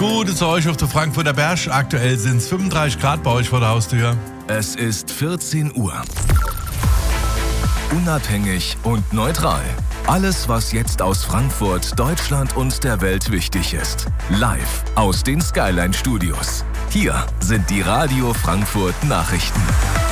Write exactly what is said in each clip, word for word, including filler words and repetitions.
Gute zu euch auf der Frankfurter Berg. Aktuell sind es fünfunddreißig Grad bei euch vor der Haustür. Es ist vierzehn Uhr. Unabhängig und neutral. Alles, was jetzt aus Frankfurt, Deutschland und der Welt wichtig ist. Live aus den Skyline Studios. Hier sind die Radio Frankfurt Nachrichten.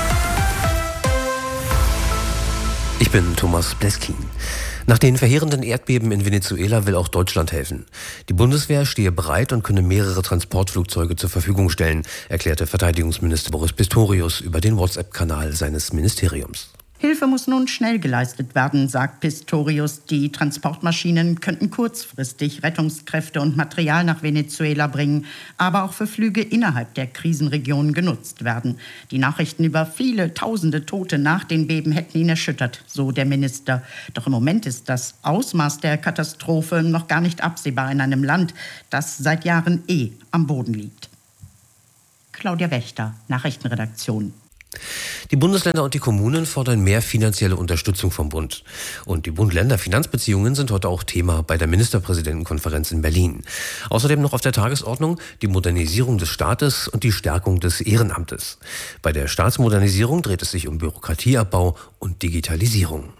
Ich bin Thomas Bleskin. Nach den verheerenden Erdbeben in Venezuela will auch Deutschland helfen. Die Bundeswehr stehe bereit und könne mehrere Transportflugzeuge zur Verfügung stellen, erklärte Verteidigungsminister Boris Pistorius über den WhatsApp-Kanal seines Ministeriums. Hilfe muss nun schnell geleistet werden, sagt Pistorius. Die Transportmaschinen könnten kurzfristig Rettungskräfte und Material nach Venezuela bringen, aber auch für Flüge innerhalb der Krisenregionen genutzt werden. Die Nachrichten über viele tausende Tote nach den Beben hätten ihn erschüttert, so der Minister. Doch im Moment ist das Ausmaß der Katastrophe noch gar nicht absehbar in einem Land, das seit Jahren eh am Boden liegt. Claudia Wächter, Nachrichtenredaktion. Die Bundesländer und die Kommunen fordern mehr finanzielle Unterstützung vom Bund. Und die Bund-Länder-Finanzbeziehungen sind heute auch Thema bei der Ministerpräsidentenkonferenz in Berlin. Außerdem noch auf der Tagesordnung die Modernisierung des Staates und die Stärkung des Ehrenamtes. Bei der Staatsmodernisierung dreht es sich um Bürokratieabbau und Digitalisierung.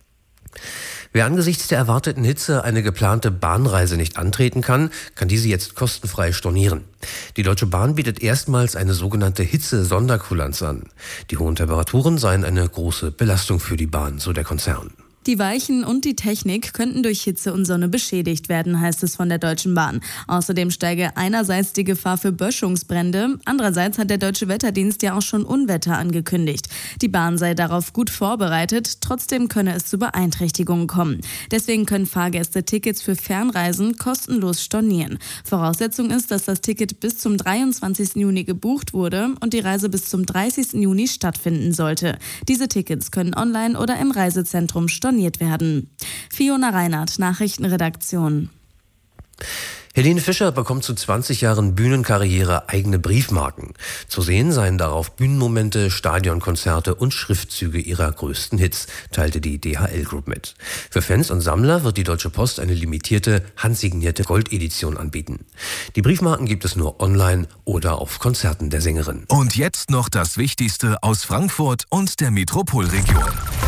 Wer angesichts der erwarteten Hitze eine geplante Bahnreise nicht antreten kann, kann diese jetzt kostenfrei stornieren. Die Deutsche Bahn bietet erstmals eine sogenannte Hitze-Sonderkulanz an. Die hohen Temperaturen seien eine große Belastung für die Bahn, so der Konzern. Die Weichen und die Technik könnten durch Hitze und Sonne beschädigt werden, heißt es von der Deutschen Bahn. Außerdem steige einerseits die Gefahr für Böschungsbrände, andererseits hat der Deutsche Wetterdienst ja auch schon Unwetter angekündigt. Die Bahn sei darauf gut vorbereitet, trotzdem könne es zu Beeinträchtigungen kommen. Deswegen können Fahrgäste Tickets für Fernreisen kostenlos stornieren. Voraussetzung ist, dass das Ticket bis zum dreiundzwanzigsten Juni gebucht wurde und die Reise bis zum dreißigsten Juni stattfinden sollte. Diese Tickets können online oder im Reisezentrum storniert werden. Fiona Reinhardt, Nachrichtenredaktion. Helene Fischer bekommt zu zwanzig Jahren Bühnenkarriere eigene Briefmarken. Zu sehen seien darauf Bühnenmomente, Stadionkonzerte und Schriftzüge ihrer größten Hits, teilte die D H L Group mit. Für Fans und Sammler wird die Deutsche Post eine limitierte, handsignierte Goldedition anbieten. Die Briefmarken gibt es nur online oder auf Konzerten der Sängerin. Und jetzt noch das Wichtigste aus Frankfurt und der Metropolregion.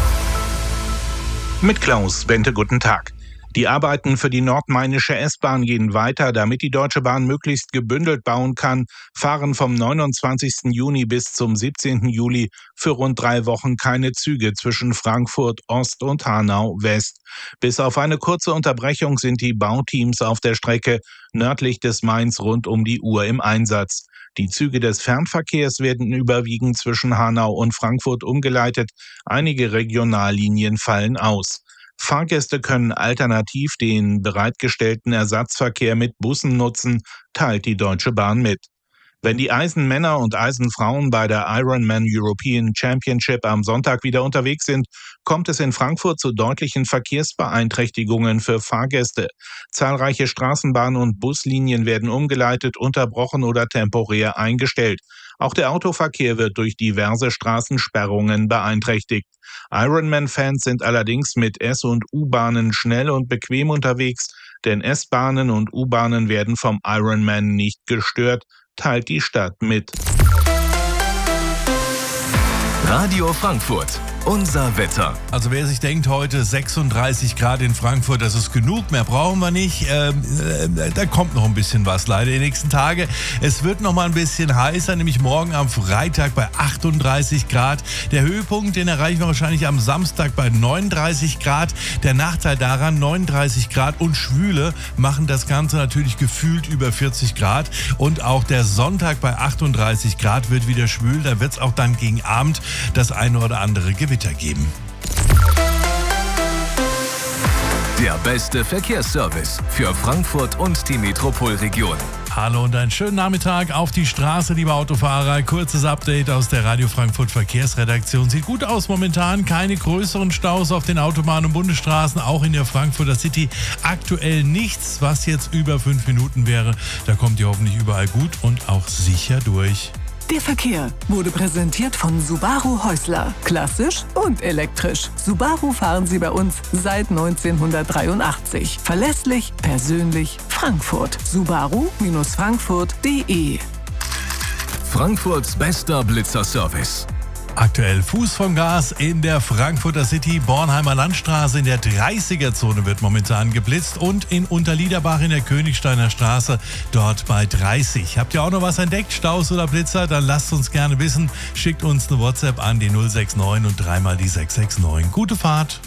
Mit Klaus Bente, guten Tag. Die Arbeiten für die nordmainische S-Bahn gehen weiter. Damit die Deutsche Bahn möglichst gebündelt bauen kann, fahren vom neunundzwanzigsten Juni bis zum siebzehnten Juli für rund drei Wochen keine Züge zwischen Frankfurt Ost und Hanau West. Bis auf eine kurze Unterbrechung sind die Bauteams auf der Strecke nördlich des Mains rund um die Uhr im Einsatz. Die Züge des Fernverkehrs werden überwiegend zwischen Hanau und Frankfurt umgeleitet. Einige Regionallinien fallen aus. Fahrgäste können alternativ den bereitgestellten Ersatzverkehr mit Bussen nutzen, teilt die Deutsche Bahn mit. Wenn die Eisenmänner und Eisenfrauen bei der Ironman European Championship am Sonntag wieder unterwegs sind, kommt es in Frankfurt zu deutlichen Verkehrsbeeinträchtigungen für Fahrgäste. Zahlreiche Straßenbahn- und Buslinien werden umgeleitet, unterbrochen oder temporär eingestellt. Auch der Autoverkehr wird durch diverse Straßensperrungen beeinträchtigt. Ironman-Fans sind allerdings mit S- und U-Bahnen schnell und bequem unterwegs, denn S-Bahnen und U-Bahnen werden vom Ironman nicht gestört, teilt die Stadt mit. Radio Frankfurt, unser Wetter. Also wer sich denkt, heute sechsunddreißig Grad in Frankfurt, das ist genug, mehr brauchen wir nicht. Ähm, äh, da kommt noch ein bisschen was leider die nächsten Tage. Es wird noch mal ein bisschen heißer, nämlich morgen am Freitag bei achtunddreißig Grad. Der Höhepunkt, den erreichen wir wahrscheinlich am Samstag bei neununddreißig Grad. Der Nachteil daran, neununddreißig Grad und Schwüle machen das Ganze natürlich gefühlt über vierzig Grad. Und auch der Sonntag bei achtunddreißig Grad wird wieder schwül. Da wird es auch dann gegen Abend das eine oder andere Gewitter geben. Der beste Verkehrsservice für Frankfurt und die Metropolregion. Hallo und einen schönen Nachmittag auf die Straße, liebe Autofahrer. Kurzes Update aus der Radio Frankfurt Verkehrsredaktion. Sieht gut aus momentan. Keine größeren Staus auf den Autobahnen und Bundesstraßen, auch in der Frankfurter City. Aktuell nichts, was jetzt über fünf Minuten wäre. Da kommt ihr hoffentlich überall gut und auch sicher durch. Der Verkehr wurde präsentiert von Subaru Häusler. Klassisch und elektrisch. Subaru fahren Sie bei uns seit neunzehnhundertdreiundachtzig. Verlässlich, persönlich, Frankfurt. Subaru Frankfurt punkt de. Frankfurts bester Blitzerservice. Aktuell Fuß vom Gas in der Frankfurter City. Bornheimer Landstraße in der dreißiger-Zone wird momentan geblitzt und in Unterliederbach in der Königsteiner Straße dort bei dreißig. Habt ihr auch noch was entdeckt, Staus oder Blitzer? Dann lasst uns gerne wissen. Schickt uns eine WhatsApp an die null sechs neun und dreimal die sechs sechs neun. Gute Fahrt.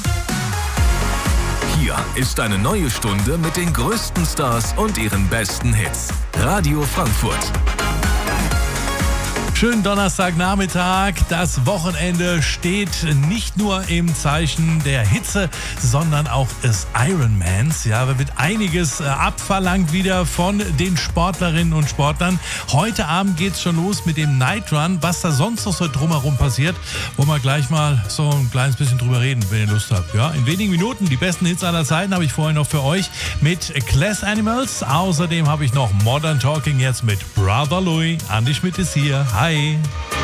Hier ist eine neue Stunde mit den größten Stars und ihren besten Hits. Radio Frankfurt. Schönen Donnerstagnachmittag. Das Wochenende steht nicht nur im Zeichen der Hitze, sondern auch des Ironmans. Ja, da wird einiges abverlangt wieder von den Sportlerinnen und Sportlern. Heute Abend geht's schon los mit dem Night Run. Was da sonst noch so drumherum passiert, wollen wir gleich mal so ein kleines bisschen drüber reden, wenn ihr Lust habt. Ja, in wenigen Minuten die besten Hits aller Zeiten habe ich vorher noch für euch mit Class Animals. Außerdem habe ich noch Modern Talking jetzt mit Brother Louis. Andi Schmidt ist hier. Hi.